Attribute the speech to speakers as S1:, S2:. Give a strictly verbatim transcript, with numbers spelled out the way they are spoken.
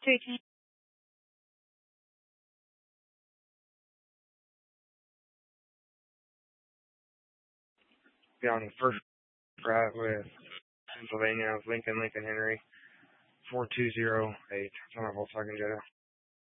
S1: thirteen.
S2: Be on the first drive with Pennsylvania, Lincoln, Lincoln Henry, four two zero eight. It's on a Volkswagen Jetta.